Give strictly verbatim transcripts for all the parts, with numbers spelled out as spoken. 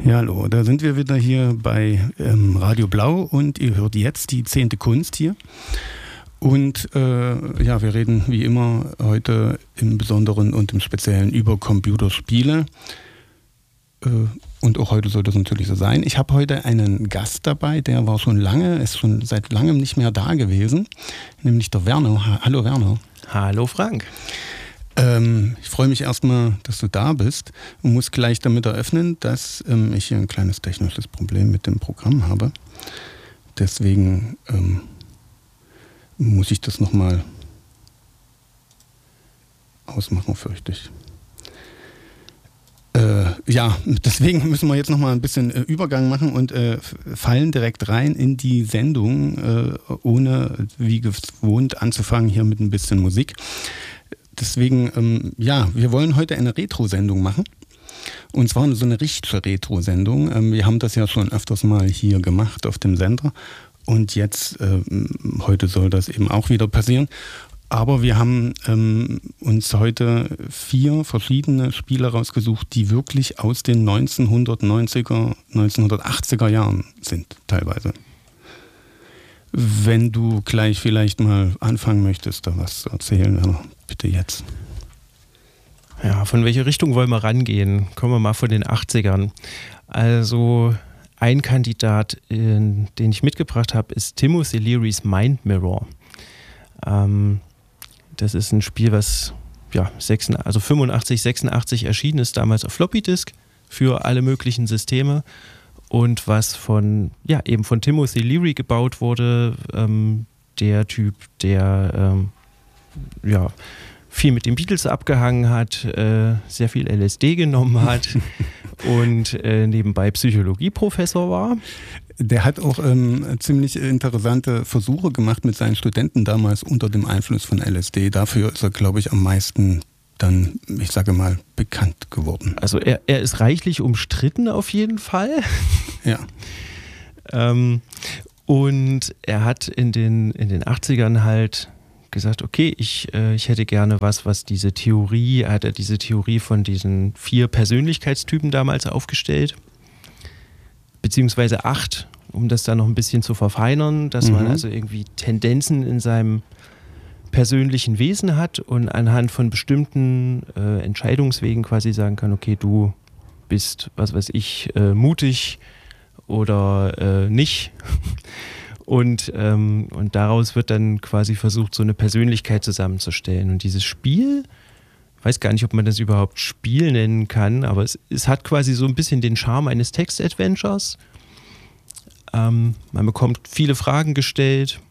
Ja, hallo, da sind wir wieder hier bei ähm, Radio Blau und ihr hört jetzt die zehnte Kunst hier. Und äh, ja, wir reden wie immer heute im Besonderen und im Speziellen über Computerspiele. Äh, und auch heute soll das natürlich so sein. Ich habe heute einen Gast dabei, der war schon lange, ist schon seit langem nicht mehr da gewesen, nämlich der Werner. Ha- Hallo Werner. Hallo Frank. Ähm, ich freue mich erstmal, dass du da bist und muss gleich damit eröffnen, dass ähm, ich hier ein kleines technisches Problem mit dem Programm habe. Deswegen ähm, muss ich das nochmal ausmachen, fürchte ich. Äh, ja, deswegen müssen wir jetzt nochmal ein bisschen äh, Übergang machen und äh, fallen direkt rein in die Sendung, äh, ohne wie gewohnt anzufangen hier mit ein bisschen Musik. Deswegen, ähm, ja, wir wollen heute eine Retro-Sendung machen. Und zwar so eine richtige Retro-Sendung. Ähm, wir haben das ja schon öfters mal hier gemacht auf dem Sender. Und jetzt, ähm, heute soll das eben auch wieder passieren. Aber wir haben ähm, uns heute vier verschiedene Spiele rausgesucht, die wirklich aus den neunzehnhundertneunziger, neunzehnhundertachtziger Jahren sind, teilweise. Wenn du gleich vielleicht mal anfangen möchtest, da was zu erzählen, aber bitte jetzt. Ja, von welcher Richtung wollen wir rangehen? Kommen wir mal von den achtzigern. Also ein Kandidat, den ich mitgebracht habe, ist Timothy Learys Mind Mirror. Ähm, das ist ein Spiel, was ja, also fünfundachtzig, sechsundachtzig erschienen ist, damals auf Floppy Disk für alle möglichen Systeme. Und was von, ja, eben von Timothy Leary gebaut wurde, ähm, der Typ, der ähm, ja, viel mit den Beatles abgehangen hat, äh, sehr viel L S D genommen hat und äh, nebenbei Psychologieprofessor war. Der hat auch ähm, ziemlich interessante Versuche gemacht mit seinen Studenten damals unter dem Einfluss von L S D. Dafür ist er, glaube ich, am meisten dann, ich sage mal, bekannt geworden. Also er, er ist reichlich umstritten auf jeden Fall. Ja. ähm, und er hat in den, in den achtzigern halt gesagt, okay, ich, äh, ich hätte gerne was, was diese Theorie, er hat er diese Theorie von diesen vier Persönlichkeitstypen damals aufgestellt, beziehungsweise acht, um das dann noch ein bisschen zu verfeinern, dass mhm. man also irgendwie Tendenzen in seinem persönlichen Wesen hat und anhand von bestimmten äh, Entscheidungswegen quasi sagen kann, okay, du bist, was weiß ich, äh, mutig oder äh, nicht. Und, ähm, und daraus wird dann quasi versucht, so eine Persönlichkeit zusammenzustellen. Und dieses Spiel, ich weiß gar nicht, ob man das überhaupt Spiel nennen kann, aber es, es hat quasi so ein bisschen den Charme eines Text-Adventures. Ähm, man bekommt viele Fragen gestellt.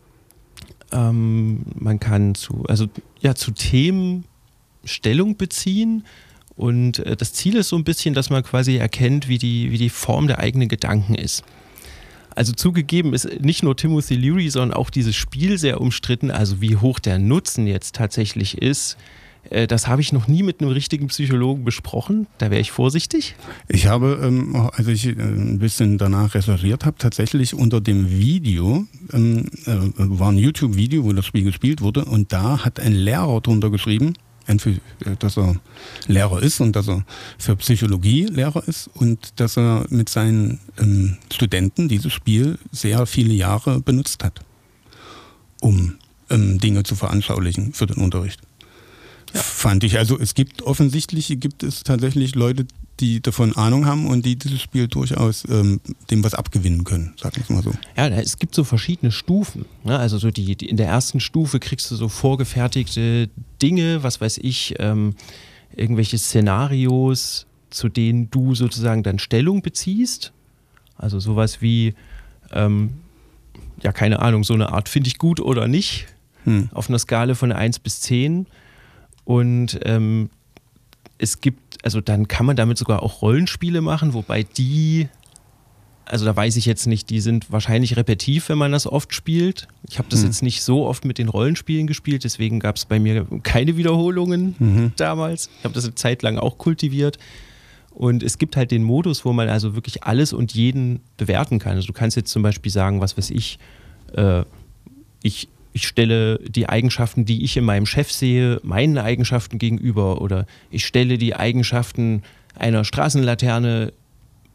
Ähm, man kann zu, also, ja, zu Themen Stellung beziehen. Und äh, das Ziel ist so ein bisschen, dass man quasi erkennt, wie die, wie die Form der eigenen Gedanken ist. Also zugegeben ist nicht nur Timothy Leary, sondern auch dieses Spiel sehr umstritten. Also wie hoch der Nutzen jetzt tatsächlich ist, äh, das habe ich noch nie mit einem richtigen Psychologen besprochen. Da wäre ich vorsichtig. Ich habe, ähm, als ich äh, ein bisschen danach recherchiert habe, tatsächlich unter dem Video, ähm, äh, war ein YouTube-Video, wo das Spiel gespielt wurde, und da hat ein Lehrer drunter geschrieben, dass er Lehrer ist und dass er für Psychologie Lehrer ist und dass er mit seinen ähm, Studenten dieses Spiel sehr viele Jahre benutzt hat, um ähm, Dinge zu veranschaulichen für den Unterricht. Ja. Fand ich, also es gibt offensichtlich, gibt es tatsächlich Leute, die davon Ahnung haben und die dieses Spiel durchaus ähm, dem was abgewinnen können, sagen wir es mal so. Ja, es gibt so verschiedene Stufen. Ne? Also so die, die in der ersten Stufe kriegst du so vorgefertigte Dinge, was weiß ich, ähm, irgendwelche Szenarios, zu denen du sozusagen dann Stellung beziehst. Also sowas wie, ähm, ja, keine Ahnung, so eine Art finde ich gut oder nicht, hm. auf einer Skala von eins bis zehn. Und ähm, es gibt, also dann kann man damit sogar auch Rollenspiele machen, wobei die, also da weiß ich jetzt nicht, die sind wahrscheinlich repetitiv, wenn man das oft spielt. Ich habe das hm. jetzt nicht so oft mit den Rollenspielen gespielt, deswegen gab es bei mir keine Wiederholungen mhm. damals. Ich habe das eine Zeit lang auch kultiviert. Und es gibt halt den Modus, wo man also wirklich alles und jeden bewerten kann. Also du kannst jetzt zum Beispiel sagen, was weiß ich, äh, ich Ich stelle die Eigenschaften, die ich in meinem Chef sehe, meinen Eigenschaften gegenüber, oder ich stelle die Eigenschaften einer Straßenlaterne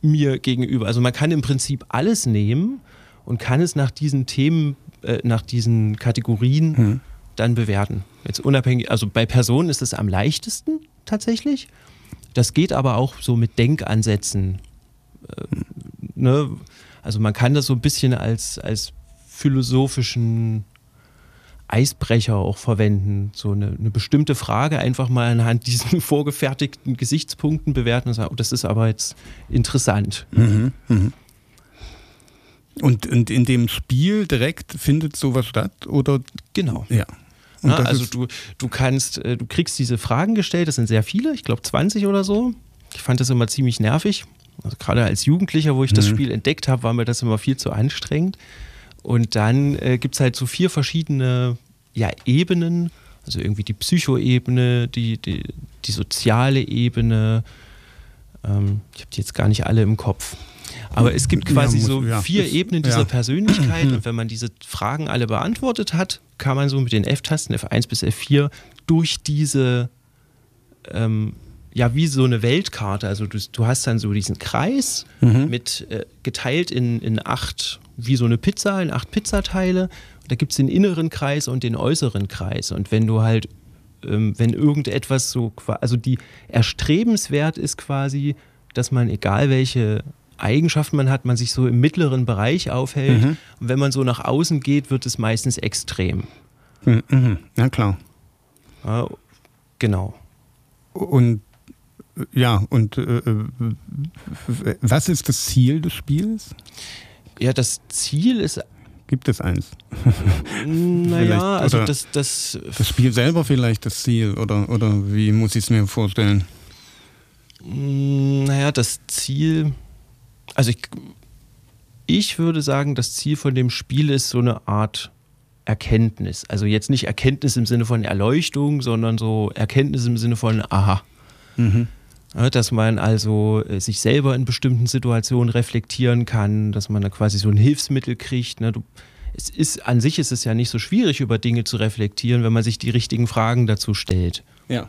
mir gegenüber. Also man kann im Prinzip alles nehmen und kann es nach diesen Themen, äh, nach diesen Kategorien hm. dann bewerten. Jetzt unabhängig, also bei Personen ist es am leichtesten tatsächlich. Das geht aber auch so mit Denkansätzen. Äh, ne? Also man kann das so ein bisschen als, als philosophischen Eisbrecher auch verwenden. So eine, eine bestimmte Frage einfach mal anhand diesen vorgefertigten Gesichtspunkten bewerten und sagen, oh, das ist aber jetzt interessant. Mhm, mhm. Und, und in dem Spiel direkt findet sowas statt? Oder? Genau. Ja. Na, also du, du kannst, du kriegst diese Fragen gestellt, das sind sehr viele, ich glaube zwanzig oder so. Ich fand das immer ziemlich nervig. Also gerade als Jugendlicher, wo ich das mhm. Spiel entdeckt habe, war mir das immer viel zu anstrengend. Und dann äh, gibt es halt so vier verschiedene ja, Ebenen, also irgendwie die Psychoebene, die, die, die soziale Ebene. Ähm, ich habe die jetzt gar nicht alle im Kopf. Aber es gibt quasi ja, muss, so ja. vier Ebenen dieser ja. Persönlichkeit und wenn man diese Fragen alle beantwortet hat, kann man so mit den F-Tasten, F eins bis F vier, durch diese, ähm, ja wie so eine Weltkarte, also du, du hast dann so diesen Kreis mhm. mit äh, geteilt in, in acht, wie so eine Pizza, in acht Pizzateile. Da gibt es den inneren Kreis und den äußeren Kreis und wenn du halt, ähm, wenn irgendetwas so, also die erstrebenswert ist quasi, dass man egal welche Eigenschaften man hat, man sich so im mittleren Bereich aufhält. Mhm. Und wenn man so nach außen geht, wird es meistens extrem. Mhm. Ja, klar. Ja, genau. Und ja, und äh, was ist das Ziel des Spiels? Ja, das Ziel ist... Gibt es eins? Naja, also das, das... Das Spiel selber vielleicht das Ziel, oder, oder wie muss ich es mir vorstellen? Naja, das Ziel... Also ich, ich würde sagen, das Ziel von dem Spiel ist so eine Art Erkenntnis. Also jetzt nicht Erkenntnis im Sinne von Erleuchtung, sondern so Erkenntnis im Sinne von Aha. Mhm. Ja, dass man also sich selber in bestimmten Situationen reflektieren kann, dass man da quasi so ein Hilfsmittel kriegt. Ne? Du, es ist, an sich ist es ja nicht so schwierig, über Dinge zu reflektieren, wenn man sich die richtigen Fragen dazu stellt. Ja.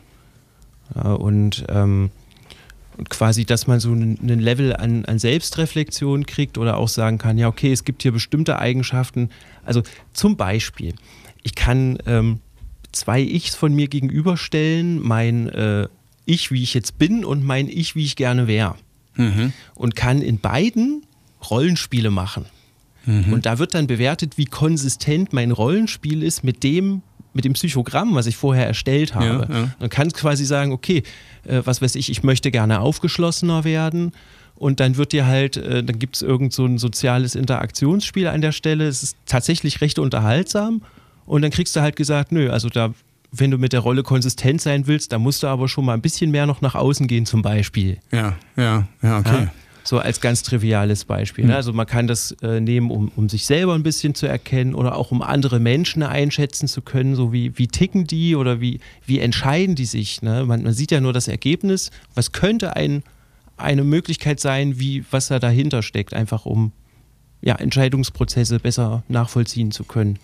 Ja und ähm, Und quasi, dass man so einen Level an, an Selbstreflexion kriegt oder auch sagen kann, ja okay, es gibt hier bestimmte Eigenschaften. Also zum Beispiel, ich kann ähm, zwei Ichs von mir gegenüberstellen, mein äh, Ich, wie ich jetzt bin und mein Ich, wie ich gerne wäre. Mhm. Und kann in beiden Rollenspiele machen. Mhm. Und da wird dann bewertet, wie konsistent mein Rollenspiel ist mit dem, mit dem Psychogramm, was ich vorher erstellt habe. Ja, ja. Man kann quasi sagen, okay, äh, was weiß ich, ich möchte gerne aufgeschlossener werden und dann wird dir halt, äh, dann gibt es irgend so ein soziales Interaktionsspiel an der Stelle, es ist tatsächlich recht unterhaltsam und dann kriegst du halt gesagt, nö, also da, wenn du mit der Rolle konsistent sein willst, da musst du aber schon mal ein bisschen mehr noch nach außen gehen zum Beispiel. Ja, ja, ja, okay. Ja? So als ganz triviales Beispiel. Ne? Also man kann das äh, nehmen, um, um sich selber ein bisschen zu erkennen oder auch um andere Menschen einschätzen zu können, so wie, wie ticken die oder wie, wie entscheiden die sich. Ne? Man, man sieht ja nur das Ergebnis. Was könnte ein, eine Möglichkeit sein, wie, was da dahinter steckt, einfach um ja, Entscheidungsprozesse besser nachvollziehen zu können.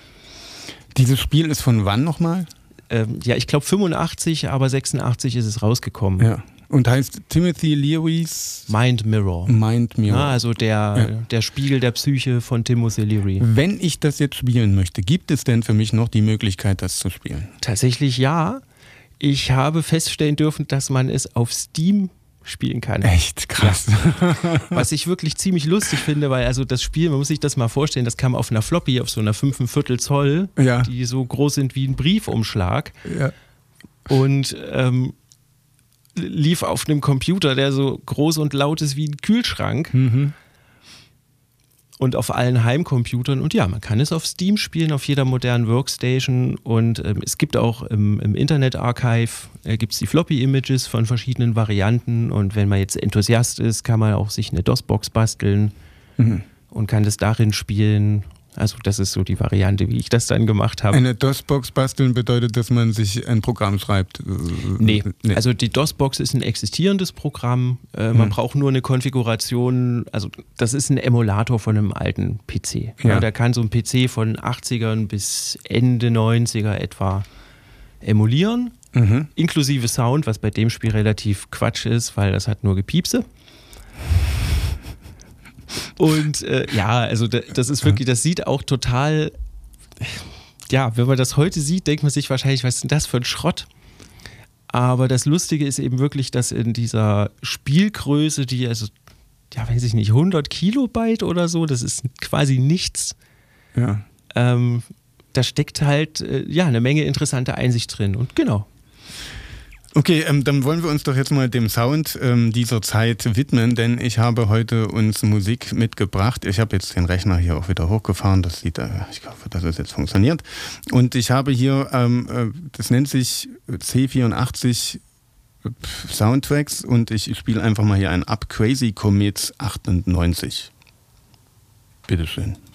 Dieses Spiel ist von wann nochmal? Ähm, ja, ich glaube fünfundachtzig, aber sechsundachtzig ist es rausgekommen. Ja. Und heißt Timothy Learys Mind Mirror. Mind Mirror. Ja, also der, ja. der Spiegel der Psyche von Timothy Leary. Wenn ich das jetzt spielen möchte, gibt es denn für mich noch die Möglichkeit, das zu spielen? Tatsächlich ja. Ich habe feststellen dürfen, dass man es auf Steam spielen kann. Echt krass. Ja. Was ich wirklich ziemlich lustig finde, weil also das Spiel, man muss sich das mal vorstellen, das kam auf einer Floppy, auf so einer fünf Viertel Zoll, ja. die so groß sind wie ein Briefumschlag. Ja. Und ähm, lief auf einem Computer, der so groß und laut ist wie ein Kühlschrank. Mhm. Und auf allen Heimcomputern. Und ja, man kann es auf Steam spielen, auf jeder modernen Workstation. Und ähm, es gibt auch im, im Internet-Archive äh, gibt's die Floppy-Images von verschiedenen Varianten. Und wenn man jetzt Enthusiast ist, kann man auch sich eine DOS-Box basteln mhm. und kann das darin spielen. Also das ist so die Variante, wie ich das dann gemacht habe. Eine DOS-Box basteln bedeutet, dass man sich ein Programm schreibt? Nee, nee. Also die DOS-Box ist ein existierendes Programm. Äh, man hm. braucht nur eine Konfiguration. Also das ist ein Emulator von einem alten P C. Ja. Ja, der kann so ein P C von achtzigern bis Ende neunziger etwa emulieren. Mhm. Inklusive Sound, was bei dem Spiel relativ Quatsch ist, weil das hat nur Gepiepse. Und äh, ja, also das ist wirklich, das sieht auch total, ja, wenn man das heute sieht, denkt man sich wahrscheinlich, was ist denn das für ein Schrott? Aber das Lustige ist eben wirklich, dass in dieser Spielgröße, die also, ja, weiß ich nicht, hundert Kilobyte oder so, das ist quasi nichts. Ja. Ähm, da steckt halt, äh, ja, eine Menge interessante Einsicht drin und genau. Okay, ähm, dann wollen wir uns doch jetzt mal dem Sound ähm, dieser Zeit widmen, denn ich habe heute uns Musik mitgebracht. Ich habe jetzt den Rechner hier auch wieder hochgefahren, das sieht, äh, ich hoffe, dass es jetzt funktioniert. Und ich habe hier, ähm, äh, das nennt sich C vierundachtzig Soundtracks und ich spiele einfach mal hier ein Up Crazy Comets achtundneunzig. Bitteschön.